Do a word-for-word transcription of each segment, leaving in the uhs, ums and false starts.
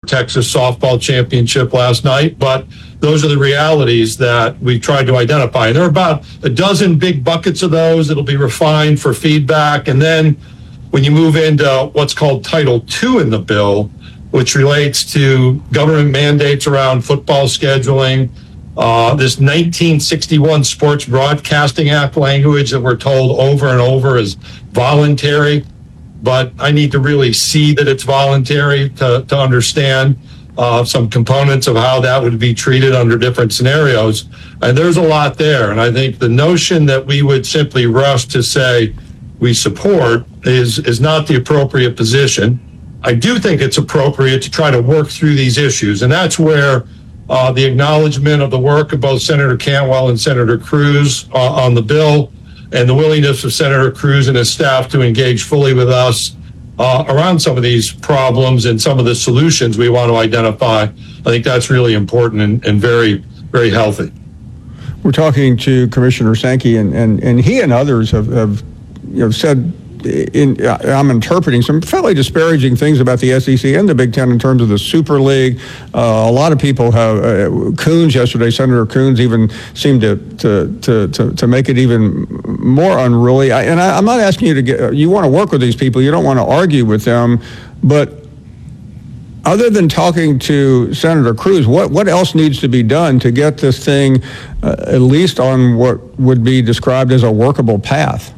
Texas softball championship last night, but those are the realities that we tried to identify. And there are about a dozen big buckets of those that'll be refined for feedback. And then when you move into what's called Title two in the bill, which relates to government mandates around football scheduling, uh, this nineteen sixty-one Sports Broadcasting Act language that we're told over and over is voluntary, but I need to really see that it's voluntary to, to understand uh, some components of how that would be treated under different scenarios. And there's a lot there. And I think the notion that we would simply rush to say we support is, is not the appropriate position. I do think it's appropriate to try to work through these issues. And that's where uh, the acknowledgement of the work of both Senator Cantwell and Senator Cruz uh, on the bill, and the willingness of Senator Cruz and his staff to engage fully with us uh, around some of these problems and some of the solutions we want to identify. I think that's really important and, and very, very healthy. We're talking to Commissioner Sankey, and, and, and he and others have, have you know, said, in, I'm interpreting some fairly disparaging things about the S E C and the Big Ten in terms of the Super League. Uh, a lot of people have, uh, Coons yesterday, Senator Coons even seemed to to to to, to make it even more unruly. I, and I, I'm not asking you to get, you want to work with these people, you don't want to argue with them, but other than talking to Senator Cruz, what, what else needs to be done to get this thing uh, at least on what would be described as a workable path?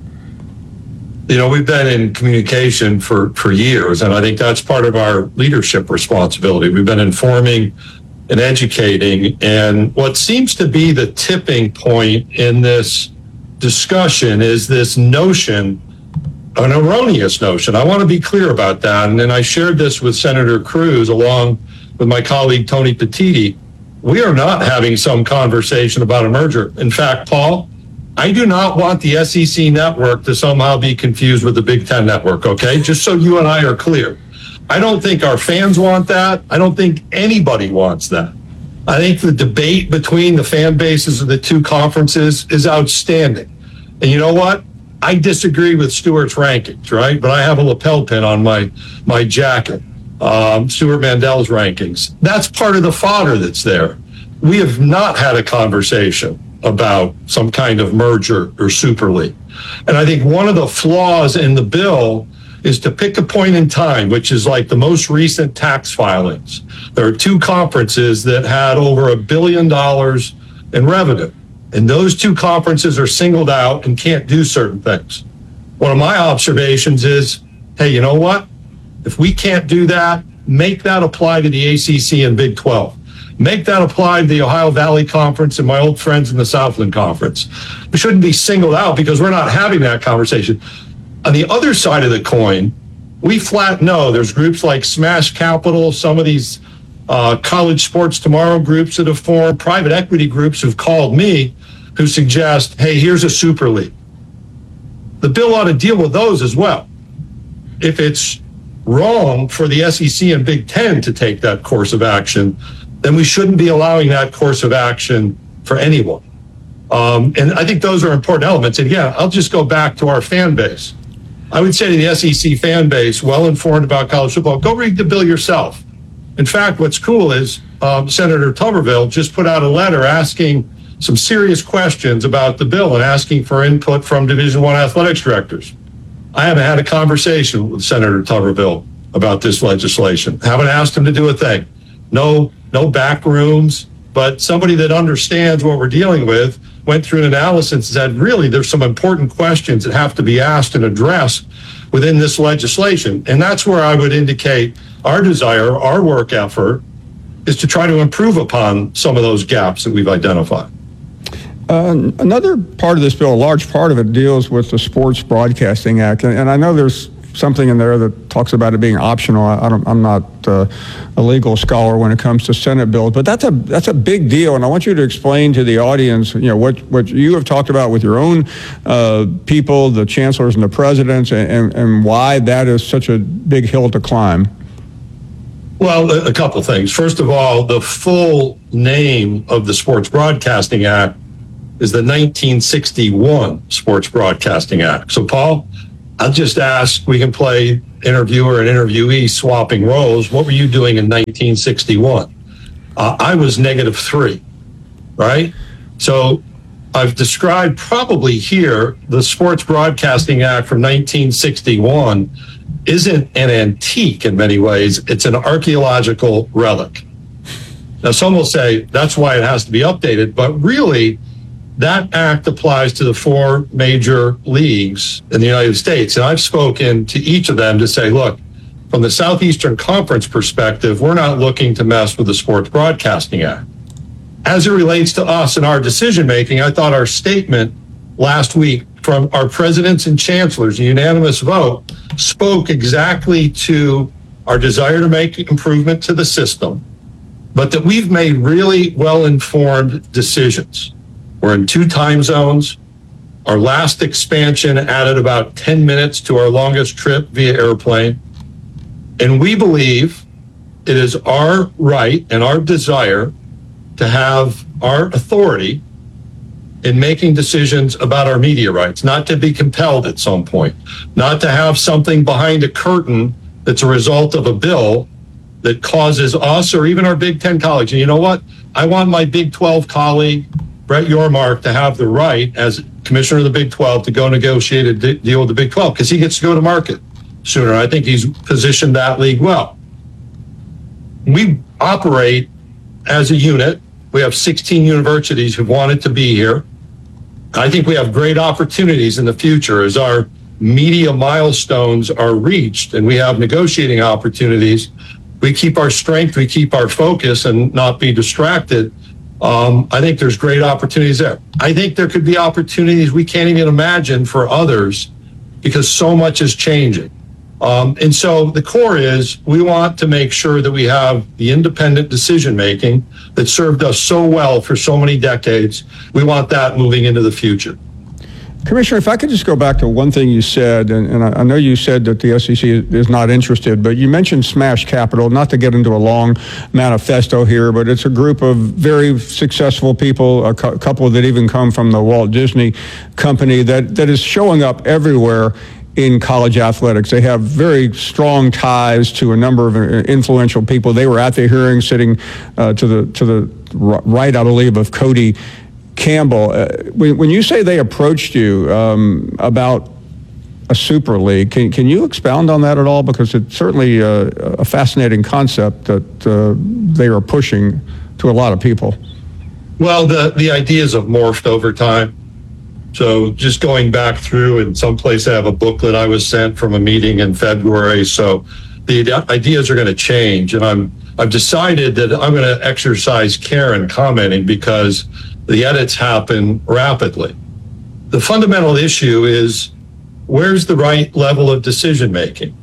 You know, we've been in communication for, for years, and I think that's part of our leadership responsibility. We've been informing and educating, and what seems to be the tipping point in this discussion is this notion, an erroneous notion. I want to be clear about that, and then I shared this with Senator Cruz along with my colleague Tony Petitti. We are not having some conversation about a merger. In fact, Paul, I do not want the S E C network to somehow be confused with the Big Ten network, okay? Just so you and I are clear. I don't think our fans want that. I don't think anybody wants that. I think the debate between the fan bases of the two conferences is outstanding. And you know what? I disagree with Stewart's rankings, right? But I have a lapel pin on my, my jacket, um, Stewart Mandel's rankings. That's part of the fodder that's there. We have not had a conversation about some kind of merger or Super League. And I think one of the flaws in the bill is to pick a point in time, which is like the most recent tax filings. There are two conferences that had over a billion dollars in revenue, and those two conferences are singled out and can't do certain things. One of my observations is, hey, you know what? If we can't do that, make that apply to the A C C and Big twelve. Make that apply to the Ohio Valley Conference and my old friends in the Southland Conference. We shouldn't be singled out because we're not having that conversation. On the other side of the coin, we flat know there's groups like Smash Capital, some of these uh, college sports tomorrow groups that have formed, private equity groups who've called me who suggest, hey, here's a Super League. The bill ought to deal with those as well. If it's wrong for the S E C and Big Ten to take that course of action, then we shouldn't be allowing that course of action for anyone. Um, and I think those are important elements. And yeah, I'll just go back to our fan base. I would say to the S E C fan base, well informed about college football, go read the bill yourself. In fact, what's cool is um, Senator Tuberville just put out a letter asking some serious questions about the bill and asking for input from Division One athletics directors. I haven't had a conversation with Senator Tuberville about this legislation. Haven't asked him to do a thing. No, no back rooms, but somebody that understands what we're dealing with went through an analysis and said, really, there's some important questions that have to be asked and addressed within this legislation. And that's where I would indicate our desire, our work effort, is to try to improve upon some of those gaps that we've identified. Uh, another part of this bill, a large part of it, deals with the Sports Broadcasting Act. And, and I know there's something in there that talks about it being optional. I, I don't, I'm not uh, a legal scholar when it comes to Senate bills, but that's a that's a big deal. And I want you to explain to the audience, you know, what, what you have talked about with your own uh, people, the chancellors and the presidents, and, and, and why that is such a big hill to climb. Well, a, a couple things. First of all, the full name of the Sports Broadcasting Act is the nineteen sixty-one Sports Broadcasting Act. So, Paul, I'll just ask, we can play interviewer and interviewee swapping roles. What were you doing in nineteen sixty-one? Uh, I was negative three, right? So I've described probably here the Sports Broadcasting Act from nineteen sixty-one isn't an antique in many ways. It's an archaeological relic. Now, some will say that's why it has to be updated, but really, that act applies to the four major leagues in the United States. And I've spoken to each of them to say, look, from the Southeastern Conference perspective, we're not looking to mess with the Sports Broadcasting Act. As it relates to us and our decision-making, I thought our statement last week from our presidents and chancellors, a unanimous vote, spoke exactly to our desire to make improvement to the system, but that we've made really well-informed decisions. We're in two time zones. Our last expansion added about ten minutes to our longest trip via airplane. And we believe it is our right and our desire to have our authority in making decisions about our media rights, not to be compelled at some point, not to have something behind a curtain that's a result of a bill that causes us or even our Big Ten colleagues. And you know what? I want my Big twelve colleague, Brett Yormark, to have the right as commissioner of the Big twelve to go negotiate a de- deal with the Big twelve because he gets to go to market sooner. I think he's positioned that league well. We operate as a unit. We have sixteen universities who've wanted to be here. I think we have great opportunities in the future as our media milestones are reached and we have negotiating opportunities. We keep our strength, we keep our focus and not be distracted. Um, I think there's great opportunities there. I think there could be opportunities we can't even imagine for others because so much is changing. Um, and so the core is we want to make sure that we have the independent decision-making that served us so well for so many decades. We want that moving into the future. Commissioner, if I could just go back to one thing you said, and, and I, I know you said that the S E C is not interested, but you mentioned Smash Capital, not to get into a long manifesto here, but it's a group of very successful people, a cu- couple that even come from the Walt Disney Company, that, that is showing up everywhere in college athletics. They have very strong ties to a number of influential people. They were at the hearing sitting uh, to the to the right, I believe, of Cody Campbell. Uh, when, when you say they approached you um, about a super league, can, can you expound on that at all? Because it's certainly uh, a fascinating concept that uh, they are pushing to a lot of people. Well, the, the ideas have morphed over time. So just going back through, and someplace I have a booklet I was sent from a meeting in February. So the ideas are going to change. And I'm, I've decided that I'm going to exercise care in commenting because the edits happen rapidly. The fundamental issue is where's the right level of decision making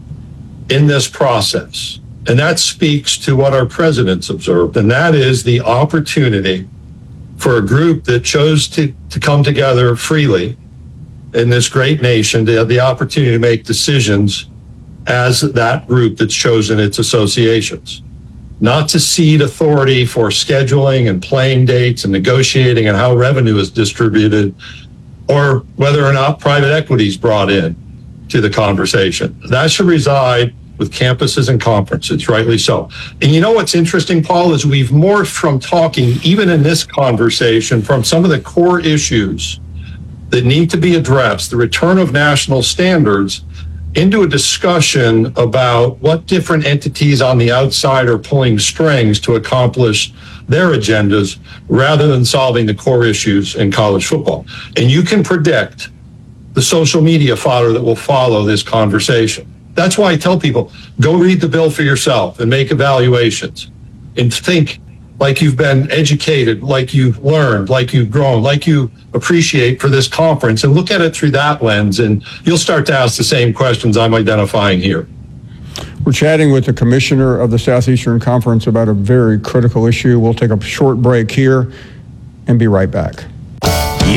in this process? And that speaks to what our presidents observed. And that is the opportunity for a group that chose to, to come together freely in this great nation to have the opportunity to make decisions as that group that's chosen its associations, not to cede authority for scheduling and playing dates and negotiating and how revenue is distributed, or whether or not private equity is brought in to the conversation. That should reside with campuses and conferences, rightly so. And you know what's interesting, Paul, is we've morphed from talking, even in this conversation, from some of the core issues that need to be addressed, the return of national standards, into a discussion about what different entities on the outside are pulling strings to accomplish their agendas rather than solving the core issues in college football. And you can predict the social media fodder that will follow this conversation. That's why I tell people, go read the bill for yourself and make evaluations and think like you've been educated, like you've learned, like you've grown, like you appreciate for this conference, and look at it through that lens, and you'll start to ask the same questions I'm identifying here. We're chatting with the commissioner of the Southeastern Conference about a very critical issue. We'll take a short break here and be right back.